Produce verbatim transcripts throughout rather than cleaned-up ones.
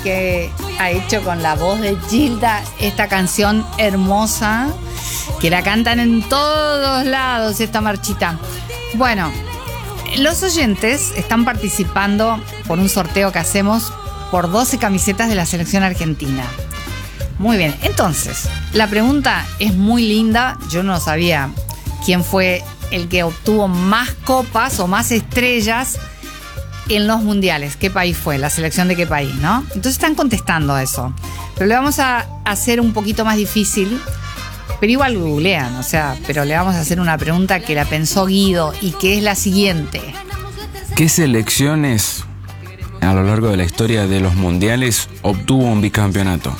que ha hecho con la voz de Gilda esta canción hermosa, que la cantan en todos lados, esta marchita. Bueno, los oyentes están participando por un sorteo que hacemos por doce camisetas de la selección argentina. Muy bien, entonces, la pregunta es muy linda. Yo no sabía quién fue el que obtuvo más copas o más estrellas en los mundiales. ¿Qué país fue? ¿La selección de qué país, no? Entonces están contestando a eso. Pero le vamos a hacer un poquito más difícil, pero igual googlean, o sea, pero le vamos a hacer una pregunta que la pensó Guido y que es la siguiente. ¿Qué selecciones a lo largo de la historia de los mundiales obtuvo un bicampeonato?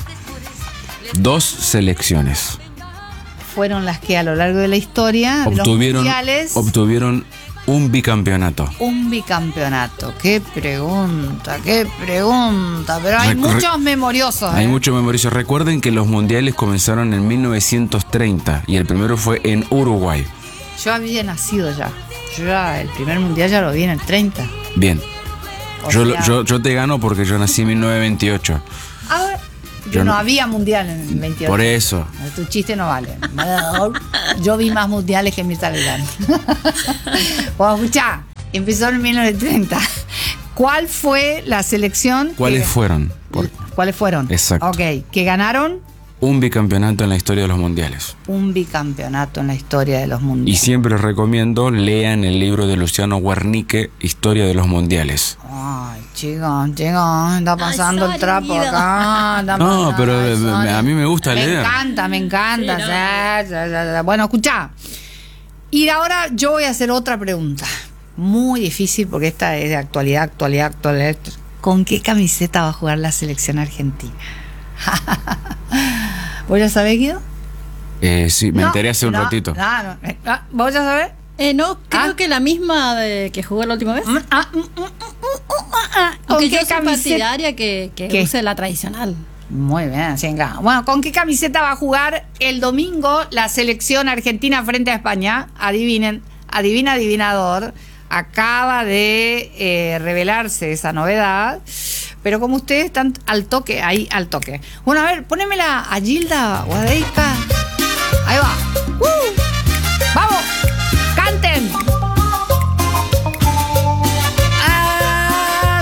Dos selecciones. Fueron las que a lo largo de la historia de los mundiales obtuvieron un bicampeonato. Un bicampeonato. Qué pregunta, qué pregunta. Pero hay Recor- muchos memoriosos. Hay ¿eh? muchos memoriosos. Recuerden que los mundiales comenzaron en mil novecientos treinta y el primero fue en Uruguay. Yo había nacido ya. Yo ya, el primer mundial ya lo vi en el treinta. Bien. Yo, sea, yo, yo te gano porque yo nací en mil novecientos veintiocho. A ver, yo no, no había mundial en el veintiocho. Por eso. Tu chiste no vale. Yo vi más mundiales que Mirta Legrand. Bueno, escuchá, empezó en mil novecientos treinta. ¿Cuál fue la selección? ¿Cuáles que, fueron? Por... ¿Cuáles fueron? Exacto. Ok, que ganaron un bicampeonato en la historia de los mundiales. Un bicampeonato en la historia de los mundiales. Y siempre recomiendo, lean el libro de Luciano Guernique, Historia de los Mundiales. Ay, chicos, chicos, está pasando Ay, el trapo Guido. acá. No, pero me, a mí me gusta me leer. Me encanta, me encanta. Sí, no. sí, sí, sí. Bueno, escuchá. Y ahora yo voy a hacer otra pregunta. Muy difícil porque esta es de actualidad, actualidad, actualidad. ¿Con qué camiseta va a jugar la selección argentina? ¿Vos ya sabés, Guido? Eh, sí, me no, enteré hace un no, ratito. No, no. ¿Vos ya sabés? Eh, no, creo ¿Ah? que la misma de que jugó la última vez. Ah, mm, mm, mm, mm, ah, ¿Con Aunque qué yo soy camiseta? partidaria que, que ¿Qué? use la tradicional. Muy bien, venga. Bueno, ¿con qué camiseta va a jugar el domingo la selección argentina frente a España? Adivinen, adivina, adivinador. Acaba de eh, revelarse esa novedad. Pero como ustedes están al toque, ahí al toque. Bueno, a ver, ponémela a Gilda Guadeica. Ahí va.